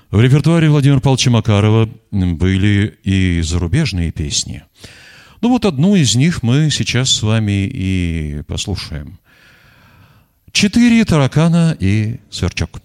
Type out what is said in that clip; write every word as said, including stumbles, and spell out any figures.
В репертуаре Владимира Павловича Макарова были и зарубежные песни. Ну вот одну из них мы сейчас с вами и послушаем. «Четыре таракана и сверчок».